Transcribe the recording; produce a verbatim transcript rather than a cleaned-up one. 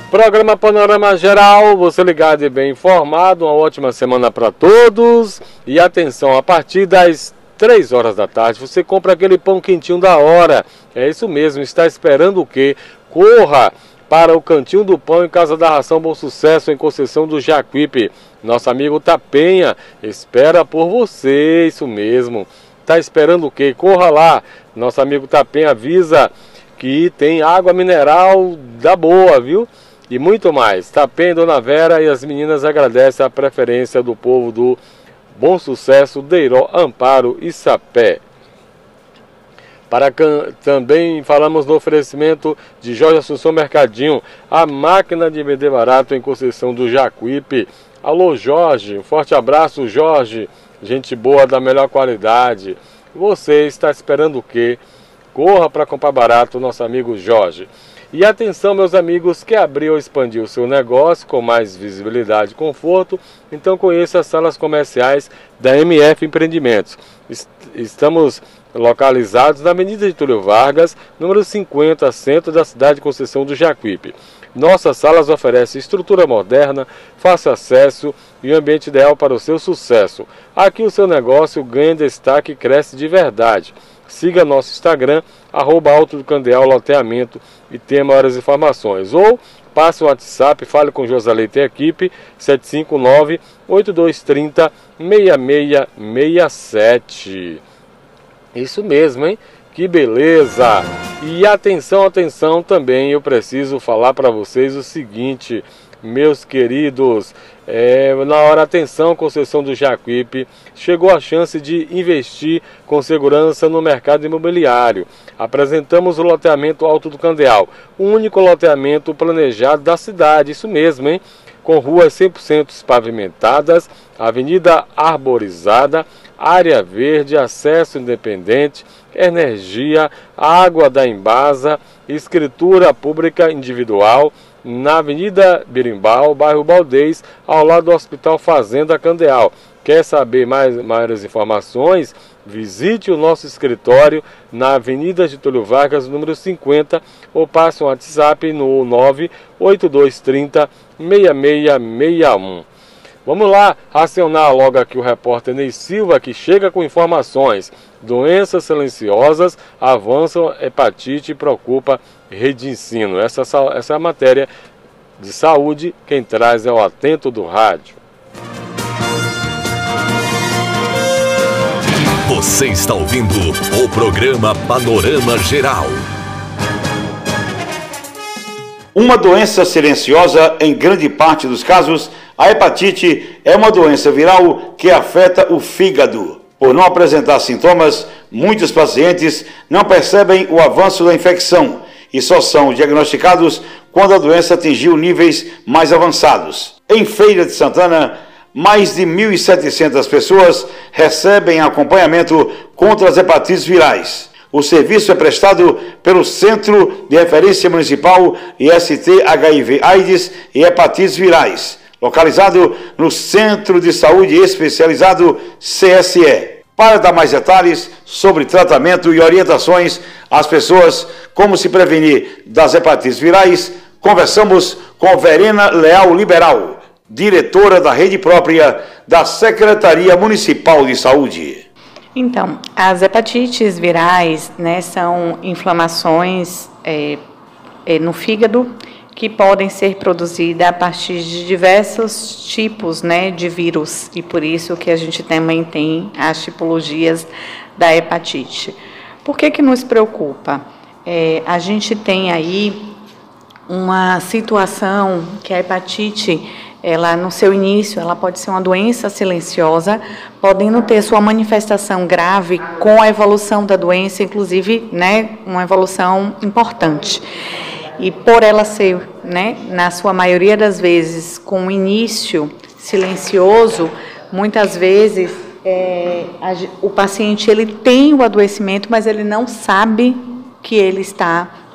Programa Panorama Geral, você ligado e bem informado, uma ótima semana para todos. E atenção, a partir das três horas da tarde, você compra aquele pão quentinho da hora. É isso mesmo, está esperando o quê? Corra para o Cantinho do Pão em Casa da Ração Bom Sucesso, em Conceição do Jacuípe. Nosso amigo Tapenha espera por você, isso mesmo. Está esperando o quê? Corra lá, nosso amigo Tapenha avisa que tem água mineral da boa, viu? E muito mais. Tapenha, Dona Vera e as meninas agradecem a preferência do povo do Bom Sucesso, Deiró, Amparo e Sapé. Para can... Também falamos no oferecimento de Jorge Assunção Mercadinho, a máquina de vender barato em Conceição do Jacuípe. Alô, Jorge, um forte abraço, Jorge. Gente boa, da melhor qualidade. Você está esperando o quê? Corra para comprar barato, nosso amigo Jorge. E atenção, meus amigos, que abriu ou expandiu o seu negócio com mais visibilidade e conforto, então conheça as salas comerciais da M F Empreendimentos. Estamos localizados na Avenida Getúlio Vargas, número cinquenta, centro da cidade de Conceição do Jacuípe. Nossas salas oferecem estrutura moderna, fácil acesso e um ambiente ideal para o seu sucesso. Aqui o seu negócio ganha destaque e cresce de verdade. Siga nosso Instagram, arroba Alto do Candeal Loteamento, e tenha maiores informações. Ou passe o WhatsApp, fale com Josaleita e equipe, sete cinco nove, oito dois três zero, seis seis seis sete. Isso mesmo, hein? Que beleza! E atenção, atenção também, eu preciso falar para vocês o seguinte, meus queridos, é, na hora, atenção, Conceição do Jacuípe, chegou a chance de investir com segurança no mercado imobiliário. Apresentamos o loteamento Alto do Candeal, o único loteamento planejado da cidade, isso mesmo, hein? Com ruas cem por cento pavimentadas, avenida arborizada, área verde, acesso independente, energia, água da Embasa, escritura pública individual, na Avenida Birimbau, bairro Baldez, ao lado do Hospital Fazenda Candeal. Quer saber mais maiores informações? Visite o nosso escritório na Avenida Getúlio Vargas, número cinquenta, ou passe um WhatsApp no nove oito dois três zero, seis seis seis um. Vamos lá, acionar logo aqui o repórter Ney Silva, que chega com informações. Doenças silenciosas avançam hepatite e preocupa rede de ensino. Essa, essa é a matéria de saúde, quem traz é o Atento do Rádio. Você está ouvindo o programa Panorama Geral. Uma doença silenciosa, em grande parte dos casos, a hepatite é uma doença viral que afeta o fígado. Por não apresentar sintomas, muitos pacientes não percebem o avanço da infecção e só são diagnosticados quando a doença atingiu níveis mais avançados. Em Feira de Santana, mais de mil e setecentas pessoas recebem acompanhamento contra as hepatites virais. O serviço é prestado pelo Centro de Referência Municipal I S T H I V AIDS e Hepatites Virais, localizado no Centro de Saúde Especializado C S E. Para dar mais detalhes sobre tratamento e orientações às pessoas como se prevenir das hepatites virais, conversamos com Verena Leal Liberal, diretora da rede própria da Secretaria Municipal de Saúde. Então, as hepatites virais, né, são inflamações é, é, no fígado que podem ser produzidas a partir de diversos tipos, né, de vírus, e por isso que a gente também tem as tipologias da hepatite. Por que que nos preocupa? É, a gente tem aí uma situação que a hepatite, ela no seu início, ela pode ser uma doença silenciosa, podendo ter sua manifestação grave com a evolução da doença, inclusive, né, uma evolução importante. E por ela ser, né, na sua maioria das vezes, com um início silencioso, muitas vezes é, a, o paciente ele tem o adoecimento, mas ele não sabe que ele está